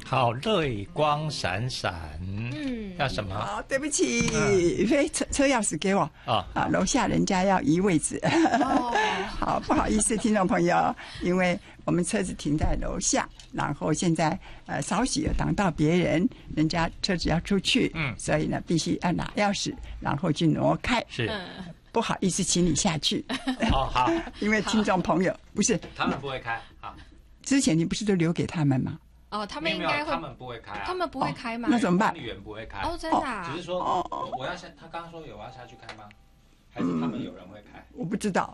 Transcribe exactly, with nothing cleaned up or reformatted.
好，泪光闪闪。嗯，要什么？ 哦，对不起，嗯、车车钥匙给我。 哦、 啊，楼下人家要移位置。哦、好，不好意思，听众朋友，因为我们车子停在楼下，然后现在呃稍许有挡到别人，人家车子要出去，嗯，所以呢必须按拿钥匙，然后去挪开。 是。 不好意思，请你下去。 哦，好， 因为听众朋友不是他们不会开。好， 之前你不是都留给他们吗？ 哦，他们应该会， 他们不会开、啊， 他们不会开吗？ 哦、那怎么办？ 管理员不会开。 哦，真的、啊。 只是说，哦、我要下，他刚刚说有要下去开吗？还是他们有人会开？ 嗯、我不知道，